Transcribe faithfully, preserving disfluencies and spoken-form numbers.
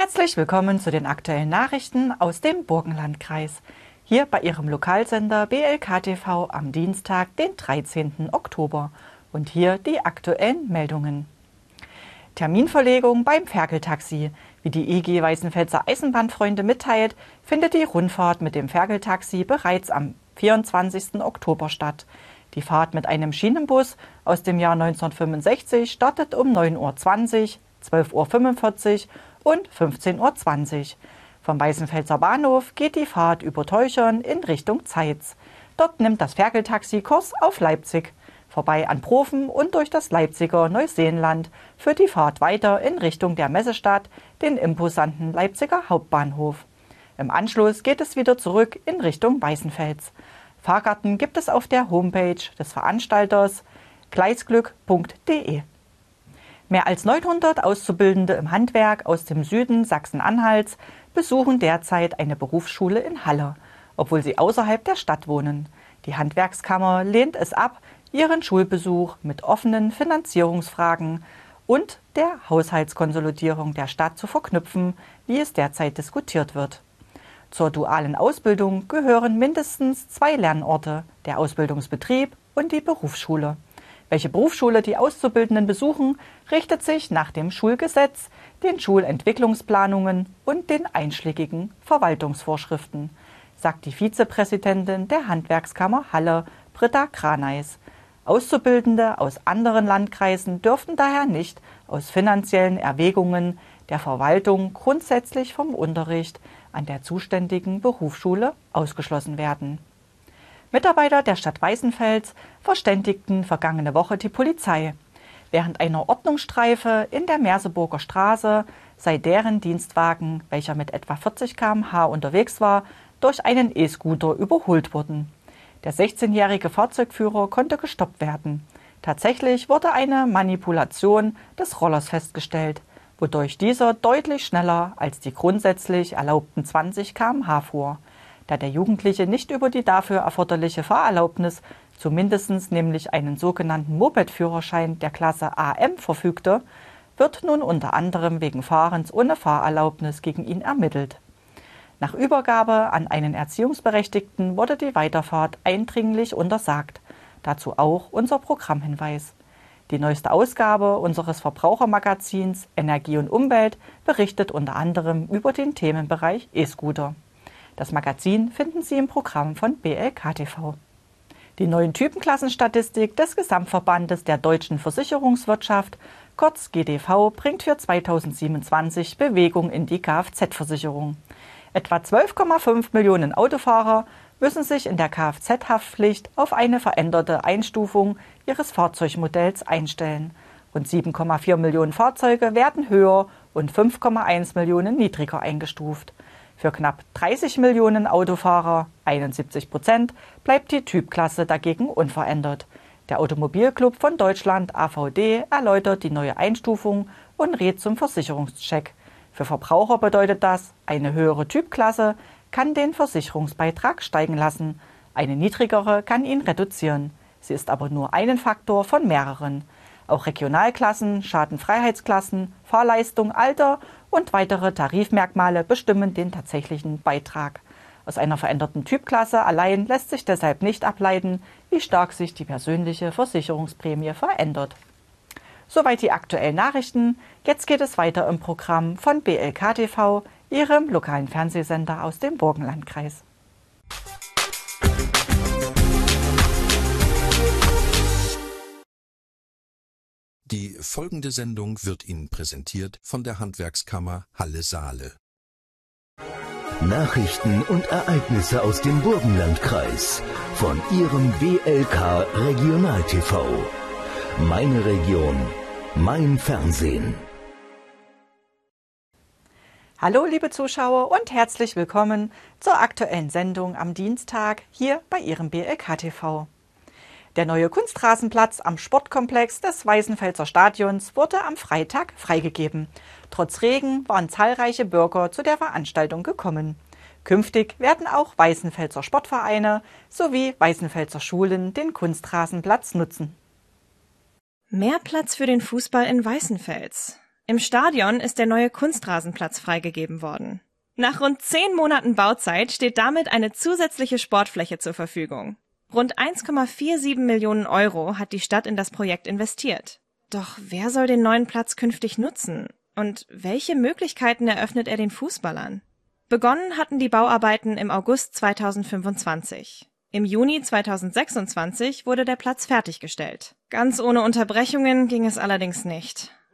Herzlich willkommen zu den aktuellen Nachrichten aus dem Burgenlandkreis. Hier bei Ihrem Lokalsender B L K T V am Dienstag, den dreizehnten Oktober. Und hier die aktuellen Meldungen. Terminverlegung beim Ferkeltaxi. Wie die I G Weißenfelser Eisenbahnfreunde mitteilt, findet die Rundfahrt mit dem Ferkeltaxi bereits am vierundzwanzigsten Oktober statt. Die Fahrt mit einem Schienenbus aus dem Jahr neunzehnhundertfünfundsechzig startet um neun Uhr zwanzig, zwölf Uhr fünfundvierzig und fünfzehn Uhr zwanzig. Vom Weißenfelser Bahnhof geht die Fahrt über Teuchern in Richtung Zeitz. Dort nimmt das Ferkeltaxi Kurs auf Leipzig. Vorbei an Profen und durch das Leipziger Neuseenland führt die Fahrt weiter in Richtung der Messestadt, den imposanten Leipziger Hauptbahnhof. Im Anschluss geht es wieder zurück in Richtung Weißenfels. Fahrkarten gibt es auf der Homepage des Veranstalters gleisglück punkt de. Mehr als neunhundert Auszubildende im Handwerk aus dem Süden Sachsen-Anhalts besuchen derzeit eine Berufsschule in Halle, obwohl sie außerhalb der Stadt wohnen. Die Handwerkskammer lehnt es ab, ihren Schulbesuch mit offenen Finanzierungsfragen und der Haushaltskonsolidierung der Stadt zu verknüpfen, wie es derzeit diskutiert wird. Zur dualen Ausbildung gehören mindestens zwei Lernorte, der Ausbildungsbetrieb und die Berufsschule. Welche Berufsschule die Auszubildenden besuchen, richtet sich nach dem Schulgesetz, den Schulentwicklungsplanungen und den einschlägigen Verwaltungsvorschriften, sagt die Vizepräsidentin der Handwerkskammer Halle, Britta Kraneis. Auszubildende aus anderen Landkreisen dürften daher nicht aus finanziellen Erwägungen der Verwaltung grundsätzlich vom Unterricht an der zuständigen Berufsschule ausgeschlossen werden. Mitarbeiter der Stadt Weißenfels verständigten vergangene Woche die Polizei. Während einer Ordnungsstreife in der Merseburger Straße sei deren Dienstwagen, welcher mit etwa vierzig Kilometer pro Stunde unterwegs war, durch einen E-Scooter überholt worden. Der sechzehnjährige Fahrzeugführer konnte gestoppt werden. Tatsächlich wurde eine Manipulation des Rollers festgestellt, wodurch dieser deutlich schneller als die grundsätzlich erlaubten zwanzig Kilometer pro Stunde fuhr. Da der Jugendliche nicht über die dafür erforderliche Fahrerlaubnis, zumindest nämlich einen sogenannten Moped-Führerschein der Klasse A M verfügte, wird nun unter anderem wegen Fahrens ohne Fahrerlaubnis gegen ihn ermittelt. Nach Übergabe an einen Erziehungsberechtigten wurde die Weiterfahrt eindringlich untersagt. Dazu auch unser Programmhinweis. Die neueste Ausgabe unseres Verbrauchermagazins Energie und Umwelt berichtet unter anderem über den Themenbereich E-Scooter. Das Magazin finden Sie im Programm von B L K T V. Die neuen Typenklassenstatistik des Gesamtverbandes der deutschen Versicherungswirtschaft, kurz G D V, bringt für zweitausendsiebenundzwanzig Bewegung in die Kfz-Versicherung. Etwa zwölf Komma fünf Millionen Autofahrer müssen sich in der Kfz-Haftpflicht auf eine veränderte Einstufung ihres Fahrzeugmodells einstellen. Rund sieben Komma vier Millionen Fahrzeuge werden höher und fünf Komma eins Millionen niedriger eingestuft. Für knapp dreißig Millionen Autofahrer, einundsiebzig Prozent, bleibt die Typklasse dagegen unverändert. Der Automobilclub von Deutschland A V D erläutert die neue Einstufung und rät zum Versicherungscheck. Für Verbraucher bedeutet das, eine höhere Typklasse kann den Versicherungsbeitrag steigen lassen, eine niedrigere kann ihn reduzieren. Sie ist aber nur einen Faktor von mehreren. Auch Regionalklassen, Schadenfreiheitsklassen, Fahrleistung, Alter und weitere Tarifmerkmale bestimmen den tatsächlichen Beitrag. Aus einer veränderten Typklasse allein lässt sich deshalb nicht ableiten, wie stark sich die persönliche Versicherungsprämie verändert. Soweit die aktuellen Nachrichten. Jetzt geht es weiter im Programm von B L K T V, Ihrem lokalen Fernsehsender aus dem Burgenlandkreis. Die folgende Sendung wird Ihnen präsentiert von der Handwerkskammer Halle-Saale. Nachrichten und Ereignisse aus dem Burgenlandkreis von Ihrem B L K Regional T V. Meine Region, mein Fernsehen. Hallo liebe Zuschauer und herzlich willkommen zur aktuellen Sendung am Dienstag hier bei Ihrem B L K T V. Der neue Kunstrasenplatz am Sportkomplex des Weißenfelser Stadions wurde am Freitag freigegeben. Trotz Regen waren zahlreiche Bürger zu der Veranstaltung gekommen. Künftig werden auch Weißenfelser Sportvereine sowie Weißenfelser Schulen den Kunstrasenplatz nutzen. Mehr Platz für den Fußball in Weißenfels. Im Stadion ist der neue Kunstrasenplatz freigegeben worden. Nach rund zehn Monaten Bauzeit steht damit eine zusätzliche Sportfläche zur Verfügung. Rund eins Komma siebenundvierzig Millionen Euro hat die Stadt in das Projekt investiert. Doch wer soll den neuen Platz künftig nutzen? Und welche Möglichkeiten eröffnet er den Fußballern? Begonnen hatten die Bauarbeiten im August zweitausendfünfundzwanzig. Im Juni zweitausendsechsundzwanzig wurde der Platz fertiggestellt. Ganz ohne Unterbrechungen ging es allerdings nicht.